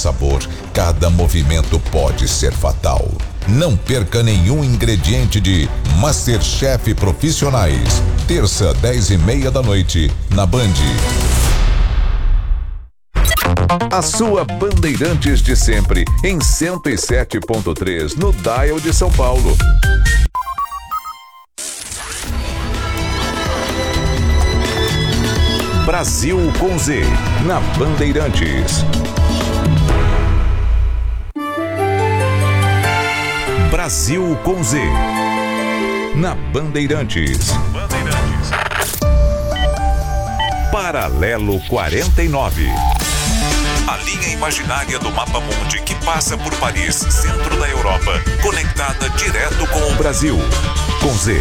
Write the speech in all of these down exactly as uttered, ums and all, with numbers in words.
sabor, cada movimento pode ser fatal. Não perca nenhum ingrediente de MasterChef Profissionais. Terça, dez e meia da noite, na Band. A sua Bandeirantes de sempre, em cento e sete ponto três, no Dial de São Paulo. Brasil com Z, na Bandeirantes. Brasil com Z, na Bandeirantes. Bandeirantes. Paralelo quarenta e nove. A linha imaginária do Mapa Mundi que passa por Paris, centro da Europa, conectada direto com o Brasil. Com Z.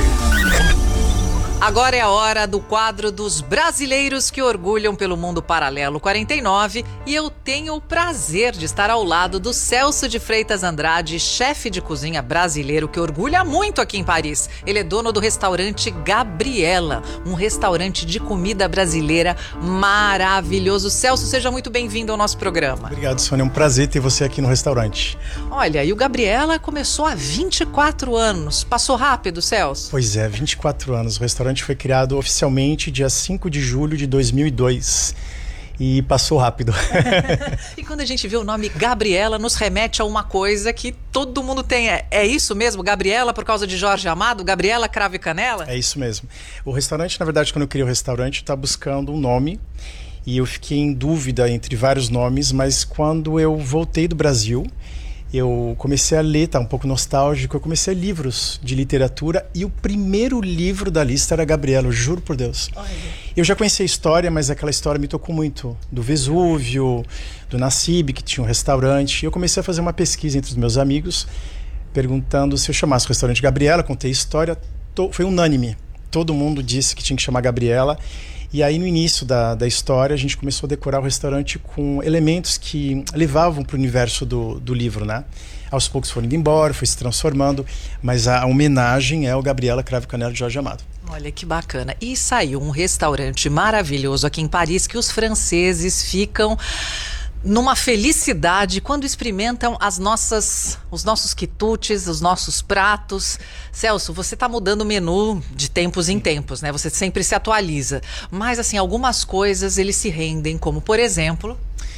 Agora é a hora do quadro dos brasileiros que orgulham pelo mundo paralelo quarenta e nove e eu tenho o prazer de estar ao lado do Celso de Freitas Andrade, chefe de cozinha brasileiro que orgulha muito aqui em Paris. Ele é dono do restaurante Gabriela, um restaurante de comida brasileira maravilhoso. Celso, seja muito bem-vindo ao nosso programa. Obrigado, Sônia. É um prazer ter você aqui no restaurante. Olha, e o Gabriela começou há vinte e quatro anos. Passou rápido, Celso? Pois é, vinte e quatro anos. O restaurante foi criado oficialmente dia cinco de julho de dois mil e dois e passou rápido. E quando a gente vê o nome Gabriela, nos remete a uma coisa que todo mundo tem. É, é isso mesmo? Gabriela por causa de Jorge Amado? Gabriela Cravo e Canela? É isso mesmo. O restaurante, na verdade, quando eu criei o restaurante, está buscando um nome e eu fiquei em dúvida entre vários nomes, mas quando eu voltei do Brasil, eu comecei a ler, tá um pouco nostálgico, eu comecei a ler livros de literatura e o primeiro livro da lista era Gabriela, eu juro por Deus. Olha. Eu já conhecia a história, mas aquela história me tocou muito, do Vesúvio, do Nassib, que tinha um restaurante, e eu comecei a fazer uma pesquisa entre os meus amigos, perguntando se eu chamasse o restaurante Gabriela, contei a história, to, foi unânime, todo mundo disse que tinha que chamar Gabriela. E aí no início da, da história a gente começou a decorar o restaurante com elementos que levavam para o universo do, do livro, né? Aos poucos foram indo embora, foi se transformando, mas a, a homenagem é o Gabriela Cravo e Canela de Jorge Amado. Olha que bacana. E saiu um restaurante maravilhoso aqui em Paris que os franceses ficam numa felicidade quando experimentam as nossas, os nossos quitutes, os nossos pratos. Celso, você está mudando o menu de tempos em tempos, né? Você sempre se atualiza. Mas, assim, algumas coisas eles se rendem, como, por exemplo...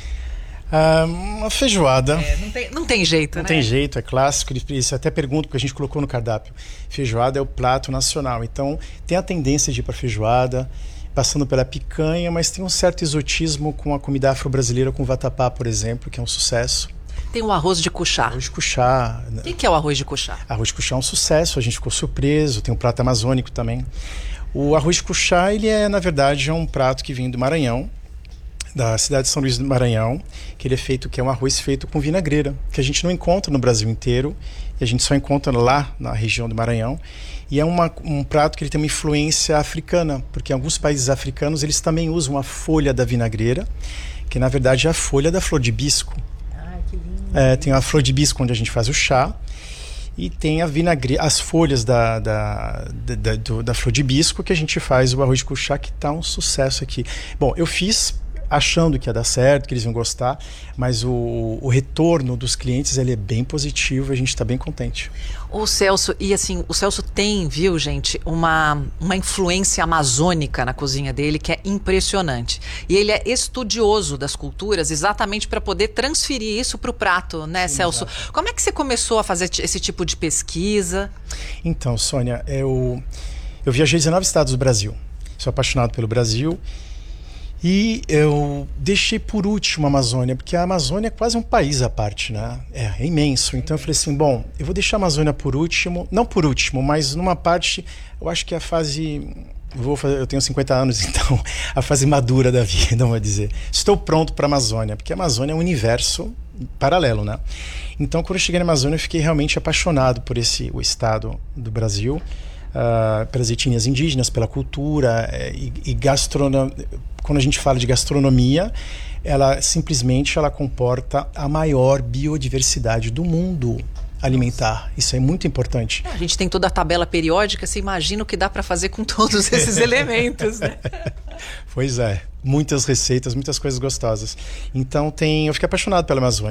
Ah, uma feijoada. É, não, tem, não tem jeito, não né? Não tem jeito, é clássico. Isso até pergunto, porque a gente colocou no cardápio. Feijoada é o prato nacional. Então, tem a tendência de ir para feijoada, passando pela picanha, mas tem um certo exotismo com a comida afro-brasileira, com o vatapá, por exemplo, que é um sucesso. Tem o arroz de cuchá. Arroz de cuchá. O que, que é o arroz de cuchá? Arroz de cuchá é um sucesso, a gente ficou surpreso, tem um prato amazônico também. O arroz de cuchá, ele é, na verdade, é um prato que vem do Maranhão, da cidade de São Luís do Maranhão, que ele é feito, que é um arroz feito com vinagreira, que a gente não encontra no Brasil inteiro, e a gente só encontra lá na região do Maranhão. E é uma, um prato que ele tem uma influência africana, porque em alguns países africanos eles também usam a folha da vinagreira, que na verdade é a folha da flor de hibisco. Ai, que lindo. É, tem a flor de hibisco onde a gente faz o chá, e tem a vinagre... as folhas da, da, da, da, do, da flor de hibisco que a gente faz o arroz de cuchá, que está um sucesso aqui. Bom, eu fiz achando que ia dar certo, que eles iam gostar, mas o, o retorno dos clientes ele é bem positivo, a gente está bem contente. O Celso, e assim, o Celso tem, viu, gente, uma, uma influência amazônica na cozinha dele que é impressionante. E ele é estudioso das culturas exatamente para poder transferir isso para o prato, né, Sim, Celso? Exato. Como é que você começou a fazer esse tipo de pesquisa? Então, Sônia, eu, eu viajei dezenove estados do Brasil. Sou apaixonado pelo Brasil. E eu deixei por último a Amazônia, porque a Amazônia é quase um país à parte, né? É, é imenso. Então eu falei assim, bom, eu vou deixar a Amazônia por último, não por último, mas numa parte, eu acho que é a fase... Vou fazer, eu tenho cinquenta anos, então a fase madura da vida, vamos dizer. Estou pronto para a Amazônia, porque a Amazônia é um universo paralelo, né? Então quando eu cheguei na Amazônia, eu fiquei realmente apaixonado por esse, o estado do Brasil, uh, pelas etnias indígenas, pela cultura e, e gastronomia. Quando a gente fala de gastronomia, ela simplesmente ela comporta a maior biodiversidade do mundo alimentar. Isso é muito importante. A gente tem toda a tabela periódica, você imagina o que dá para fazer com todos esses elementos, né? Pois é, muitas receitas, muitas coisas gostosas. Então tem, eu fiquei apaixonado pela Amazônia.